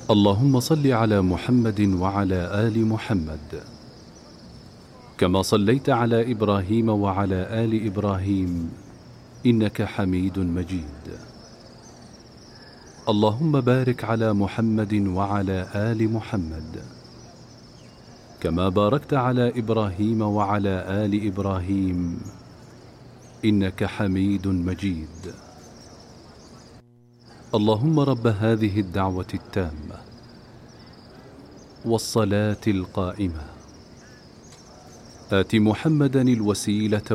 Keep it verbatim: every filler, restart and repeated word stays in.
اللهم صل على محمد وعلى آل محمد كما صليت على إبراهيم وعلى آل إبراهيم إنك حميد مجيد. اللهم بارك على محمد وعلى آل محمد كما باركت على إبراهيم وعلى آل إبراهيم إنك حميد مجيد. اللهم رب هذه الدعوة التامة والصلاة القائمة آت محمدا الوسيلة